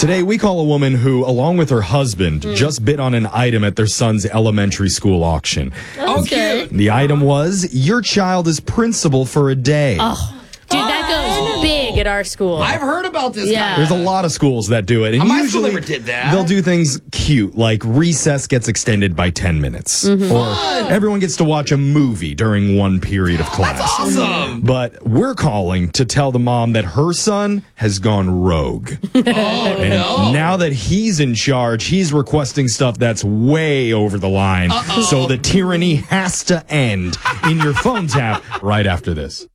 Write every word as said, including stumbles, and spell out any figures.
Today, we call a woman who, along with her husband, mm. just bid on an item at their son's elementary school auction. Okay. The item was, your child is principal for a day. Oh. Dude, that goes big at our school. I've heard about this yeah. guy. There's a lot of schools that do it. And My usually school never did that. They'll do things cute, like recess gets extended by ten minutes. Mm-hmm. Or Fun. everyone gets to watch a movie during one period of class. That's awesome. But we're calling to tell the mom that her son has gone rogue. Oh, and no. now that he's in charge, he's requesting stuff that's way over the line. Uh-oh. So the tyranny has to end in your phone tap right after this.